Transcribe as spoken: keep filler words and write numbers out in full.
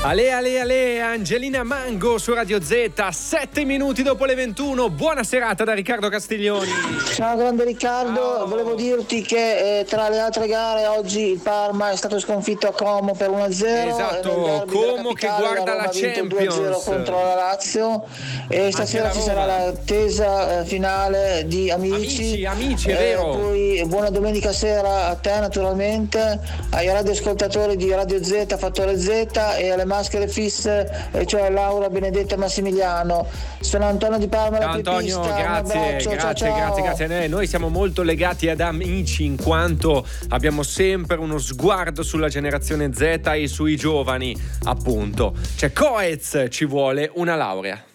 Ale ale ale, Angelina Mango su Radio Z, sette minuti dopo le ventuno. Buona serata da Riccardo Castiglioni. Ciao grande Riccardo, Ciao. Volevo dirti che eh, tra le altre gare oggi il Parma è stato sconfitto a Como per uno a zero. Esatto, Como che guarda la Champions due a zero contro la Lazio e stasera la ci Roma. sarà l'attesa eh, finale di Amici. Amici, amici, è Eh, vero. Poi buona domenica sera a te naturalmente, ai radioascoltatori di Radio Z, Fattore Z e alle maschere fisse, eh, cioè Laura, Benedetta e Massimiliano. Sono Antonio Di Parma, Ciao la Antonio, Pepista, un grazie, abbraccio, grazie, ciao, ciao. grazie, grazie. Eh, Noi siamo molto legati ad Amici in quanto abbiamo sempre uno sguardo sulla generazione Z e sui giovani, appunto. Cioè Coez ci vuole una laurea.